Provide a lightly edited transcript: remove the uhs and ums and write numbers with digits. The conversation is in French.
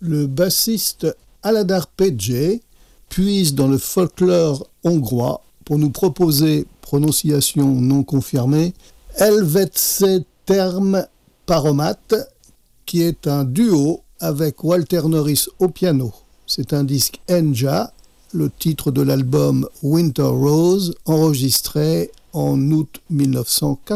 Le bassiste Aladar Pece puise dans le folklore hongrois pour nous proposer, prononciation non confirmée, Elvetse Term Paromat, qui est un duo avec Walter Norris au piano. C'est un disque Enja, le titre de l'album Winter Rose, enregistré en août 1980.